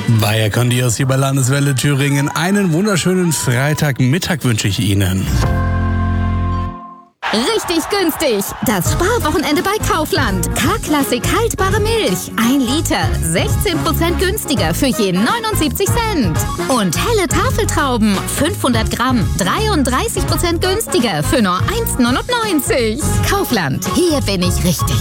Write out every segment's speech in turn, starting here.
Bayer Condios hier bei Landeswelle Thüringen. Einen wunderschönen Freitagmittag wünsche ich Ihnen. Richtig günstig. Das Sparwochenende bei Kaufland. K-Klassik haltbare Milch. 1 Liter. 16% günstiger für jeden 79 Cent. Und helle Tafeltrauben. 500 Gramm. 33% günstiger für nur 1,99. Kaufland. Hier bin ich richtig.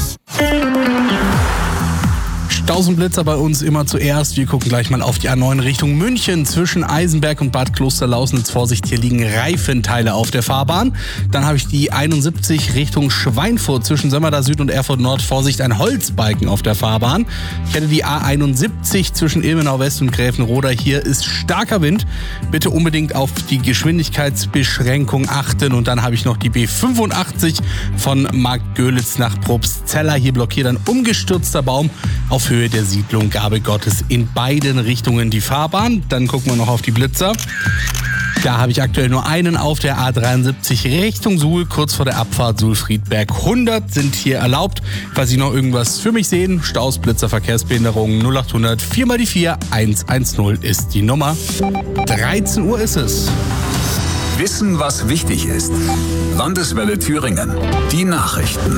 Stausenblitzer bei uns immer zuerst. Wir gucken gleich mal auf die A9 Richtung München. Zwischen Eisenberg und Bad Klosterlausnitz. Vorsicht, hier liegen Reifenteile auf der Fahrbahn. Dann habe ich die 71 Richtung Schweinfurt. Zwischen Sömmerda Süd und Erfurt Nord. Vorsicht, ein Holzbalken auf der Fahrbahn. Ich hätte die A71 zwischen Ilmenau West und Gräfenroda. Hier ist starker Wind. Bitte unbedingt auf die Geschwindigkeitsbeschränkung achten. Und dann habe ich noch die B85 von Marktgölitz nach Probstzella. Hier blockiert ein umgestürzter Baum auf Höhe der Siedlung Gabe Gottes in beiden Richtungen die Fahrbahn. Dann gucken wir noch auf die Blitzer. Da habe ich aktuell nur einen auf der A73 Richtung Suhl, kurz vor der Abfahrt Suhl-Friedberg. 100 sind hier erlaubt. Falls Sie noch irgendwas für mich sehen, Staus, Blitzer, Verkehrsbehinderungen 0800 4x4 110 ist die Nummer. 13 Uhr ist es. Wissen, was wichtig ist. Landeswelle Thüringen. Die Nachrichten.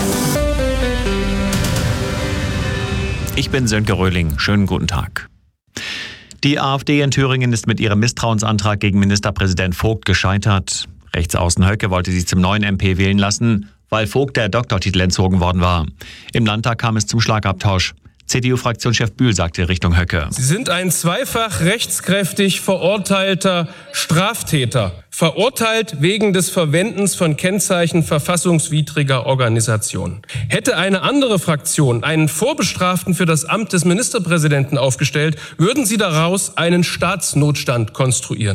Ich bin Sönke Röhling. Schönen guten Tag. Die AfD in Thüringen ist mit ihrem Misstrauensantrag gegen Ministerpräsident Vogt gescheitert. Rechtsaußen Höcke wollte sie zum neuen MP wählen lassen, weil Vogt der Doktortitel entzogen worden war. Im Landtag kam es zum Schlagabtausch. CDU-Fraktionschef Bühl sagte Richtung Höcke: Sie sind ein zweifach rechtskräftig verurteilter Straftäter. Verurteilt wegen des Verwendens von Kennzeichen verfassungswidriger Organisationen. Hätte eine andere Fraktion einen Vorbestraften für das Amt des Ministerpräsidenten aufgestellt, würden sie daraus einen Staatsnotstand konstruieren.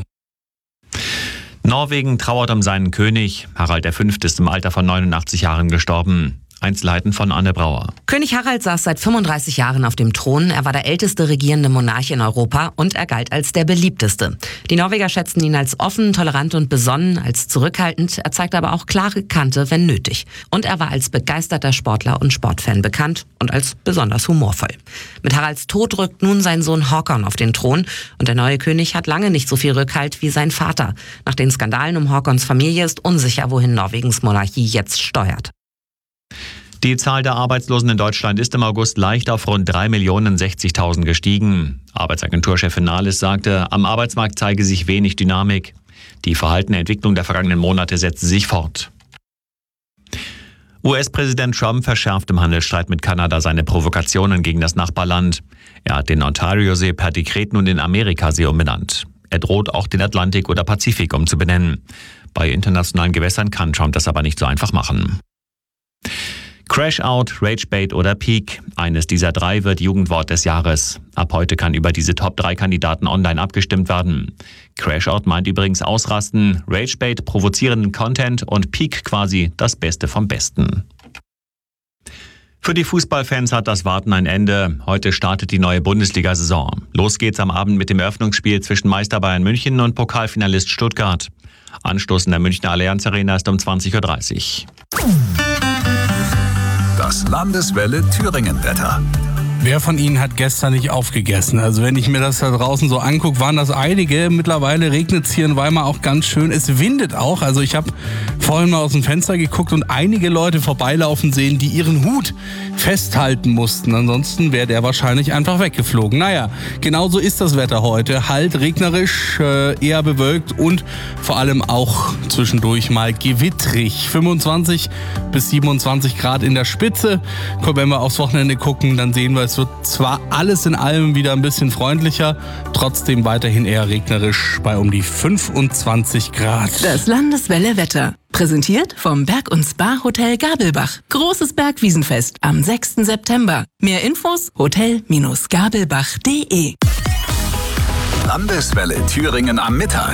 Norwegen trauert um seinen König. Harald V. ist im Alter von 89 Jahren gestorben. Einzelheiten von Anne Brauer. König Harald saß seit 35 Jahren auf dem Thron. Er war der älteste regierende Monarch in Europa und er galt als der beliebteste. Die Norweger schätzten ihn als offen, tolerant und besonnen, als zurückhaltend. Er zeigte aber auch klare Kante, wenn nötig. Und er war als begeisterter Sportler und Sportfan bekannt und als besonders humorvoll. Mit Haralds Tod rückt nun sein Sohn Håkon auf den Thron und der neue König hat lange nicht so viel Rückhalt wie sein Vater. Nach den Skandalen um Håkons Familie ist unsicher, wohin Norwegens Monarchie jetzt steuert. Die Zahl der Arbeitslosen in Deutschland ist im August leicht auf rund 3.060.000 gestiegen. Arbeitsagenturchefin Nahles sagte, am Arbeitsmarkt zeige sich wenig Dynamik. Die verhaltene Entwicklung der vergangenen Monate setze sich fort. US-Präsident Trump verschärft im Handelsstreit mit Kanada seine Provokationen gegen das Nachbarland. Er hat den Ontario-See per Dekret nun in Amerikasee umbenannt. Er droht auch den Atlantik oder Pazifik umzubenennen. Bei internationalen Gewässern kann Trump das aber nicht so einfach machen. Crash-Out, Ragebait oder Peak. Eines dieser drei wird Jugendwort des Jahres. Ab heute kann über diese Top-3-Kandidaten online abgestimmt werden. Crash-Out meint übrigens Ausrasten, Ragebait provozierenden Content und Peak quasi das Beste vom Besten. Für die Fußballfans hat das Warten ein Ende. Heute startet die neue Bundesliga-Saison. Los geht's am Abend mit dem Eröffnungsspiel zwischen Meister Bayern München und Pokalfinalist Stuttgart. Anstoß in der Münchner Allianz Arena ist um 20.30 Uhr. Das Landeswelle Thüringen-Wetter. Wer von Ihnen hat gestern nicht aufgegessen? Also wenn ich mir das da draußen so angucke, waren das einige. Mittlerweile regnet es hier in Weimar auch ganz schön. Es windet auch. Also ich habe vorhin mal aus dem Fenster geguckt und einige Leute vorbeilaufen sehen, die ihren Hut festhalten mussten. Ansonsten wäre der wahrscheinlich einfach weggeflogen. Naja, genauso ist das Wetter heute. Halt regnerisch, eher bewölkt und vor allem auch zwischendurch mal gewittrig. 25 bis 27 Grad in der Spitze. Wenn wir aufs Wochenende gucken, dann sehen wir, es wird zwar alles in allem wieder ein bisschen freundlicher, trotzdem weiterhin eher regnerisch bei um die 25 Grad. Das Landeswelle Wetter. Präsentiert vom Berg- und Spa-Hotel Gabelbach. Großes Bergwiesenfest am 6. September. Mehr Infos hotel-gabelbach.de. Landeswelle Thüringen am Mittag.